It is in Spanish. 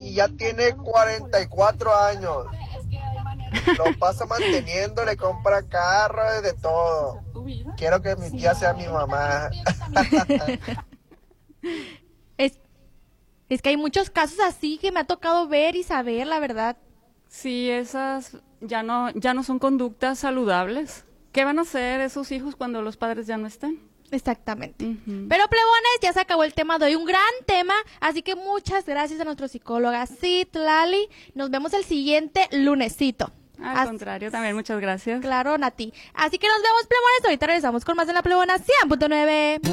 y ya tiene 44 años. Lo pasa manteniendo, le compra carro y de todo. Quiero que mi tía sea mi mamá. Es, es que hay muchos casos así que me ha tocado ver y saber, la verdad. Sí, esas ya no son conductas saludables. ¿Qué van a hacer esos hijos cuando los padres ya no estén? Exactamente. Ujú. Pero plebones, ya se acabó el tema de hoy, un gran tema, así que muchas gracias a nuestro psicóloga Citlali. Nos vemos el siguiente lunesito. Al contrario, también muchas gracias. Claro, Nati. Así que nos vemos, plebones. Ahorita regresamos con más de la plebona 100.9.